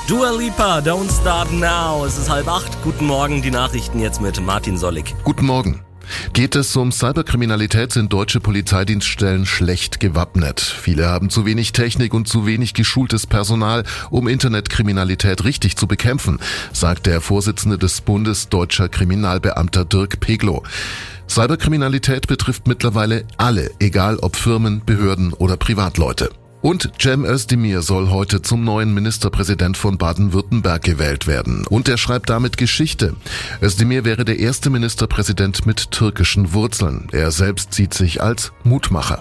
Dua Lipa, Don't Start Now. Es ist 7:30. Guten Morgen, die Nachrichten jetzt mit Martin Sollig. Guten Morgen. Geht es um Cyberkriminalität, sind deutsche Polizeidienststellen schlecht gewappnet. Viele haben zu wenig Technik und zu wenig geschultes Personal, um Internetkriminalität richtig zu bekämpfen, sagt der Vorsitzende des Bundes Deutscher Kriminalbeamter Dirk Peglow. Cyberkriminalität betrifft mittlerweile alle, egal ob Firmen, Behörden oder Privatleute. Und Cem Özdemir soll heute zum neuen Ministerpräsident von Baden-Württemberg gewählt werden. Und er schreibt damit Geschichte. Özdemir wäre der erste Ministerpräsident mit türkischen Wurzeln. Er selbst sieht sich als Mutmacher.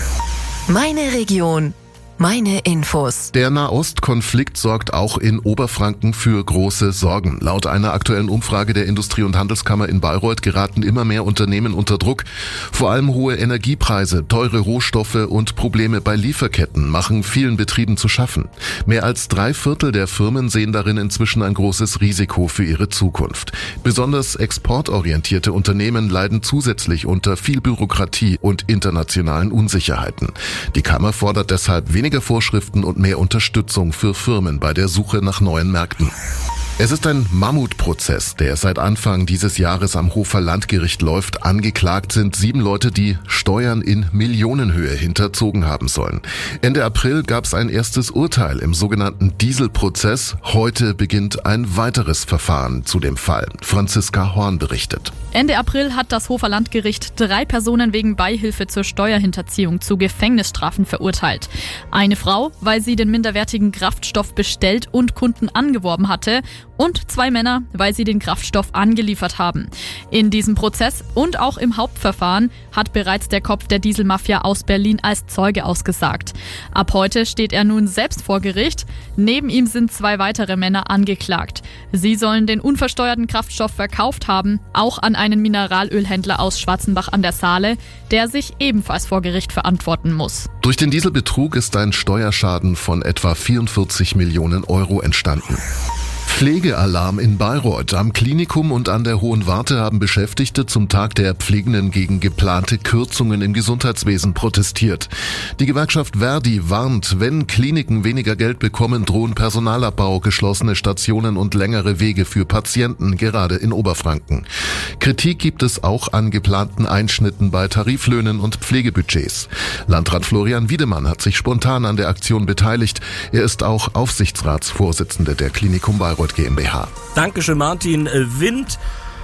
Meine Region. Meine Infos. Der Nahostkonflikt sorgt auch in Oberfranken für große Sorgen. Laut einer aktuellen Umfrage der Industrie- und Handelskammer in Bayreuth geraten immer mehr Unternehmen unter Druck. Vor allem hohe Energiepreise, teure Rohstoffe und Probleme bei Lieferketten machen vielen Betrieben zu schaffen. Mehr als 3/4 der Firmen sehen darin inzwischen ein großes Risiko für ihre Zukunft. Besonders exportorientierte Unternehmen leiden zusätzlich unter viel Bürokratie und internationalen Unsicherheiten. Die Kammer fordert deshalb weniger Vorschriften und mehr Unterstützung für Firmen bei der Suche nach neuen Märkten. Es ist ein Mammutprozess, der seit Anfang dieses Jahres am Hofer Landgericht läuft. Angeklagt sind 7 Leute, die Steuern in Millionenhöhe hinterzogen haben sollen. Ende April gab es ein erstes Urteil im sogenannten Dieselprozess. Heute beginnt ein weiteres Verfahren zu dem Fall. Franziska Horn berichtet. Ende April hat das Hofer Landgericht 3 Personen wegen Beihilfe zur Steuerhinterziehung zu Gefängnisstrafen verurteilt. Eine Frau, weil sie den minderwertigen Kraftstoff bestellt und Kunden angeworben hatte, und 2 Männer, weil sie den Kraftstoff angeliefert haben. In diesem Prozess und auch im Hauptverfahren hat bereits der Kopf der Dieselmafia aus Berlin als Zeuge ausgesagt. Ab heute steht er nun selbst vor Gericht. Neben ihm sind 2 weitere Männer angeklagt. Sie sollen den unversteuerten Kraftstoff verkauft haben, auch an einen Mineralölhändler aus Schwarzenbach an der Saale, der sich ebenfalls vor Gericht verantworten muss. Durch den Dieselbetrug ist ein Steuerschaden von etwa 44 Millionen Euro entstanden. Pflegealarm in Bayreuth. Am Klinikum und an der Hohen Warte haben Beschäftigte zum Tag der Pflegenden gegen geplante Kürzungen im Gesundheitswesen protestiert. Die Gewerkschaft Verdi warnt, wenn Kliniken weniger Geld bekommen, drohen Personalabbau, geschlossene Stationen und längere Wege für Patienten, gerade in Oberfranken. Kritik gibt es auch an geplanten Einschnitten bei Tariflöhnen und Pflegebudgets. Landrat Florian Wiedemann hat sich spontan an der Aktion beteiligt. Er ist auch Aufsichtsratsvorsitzender der Klinikum Bayreuth GmbH. Dankeschön, Martin. Wind,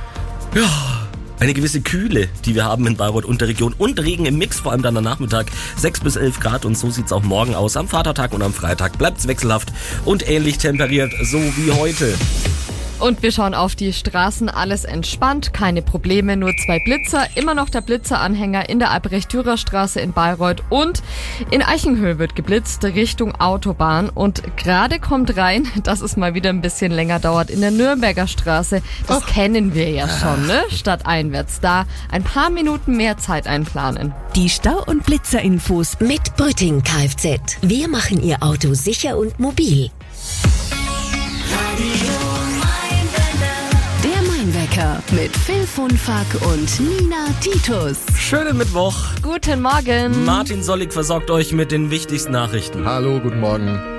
ja, eine gewisse Kühle, die wir haben in Bayreuth und der Region, und Regen im Mix, vor allem dann am Nachmittag, 6 bis 11 Grad, und so sieht's auch morgen aus. Am Vatertag und am Freitag bleibt's wechselhaft und ähnlich temperiert, so wie heute. Und wir schauen auf die Straßen, alles entspannt, keine Probleme, nur 2 Blitzer, immer noch der Blitzeranhänger in der Albrecht-Dürer-Straße in Bayreuth, und in Eichenhöhe wird geblitzt Richtung Autobahn, und gerade kommt rein, dass es mal wieder ein bisschen länger dauert, in der Nürnberger Straße. Das kennen wir ja schon, ne? Stadteinwärts, da ein paar Minuten mehr Zeit einplanen. Die Stau- und Blitzerinfos mit Brütting Kfz. Wir machen Ihr Auto sicher und mobil. Wecker mit Phil Funfack und Nina Titus. Schönen Mittwoch. Guten Morgen. Martin Sollig versorgt euch mit den wichtigsten Nachrichten. Hallo, guten Morgen.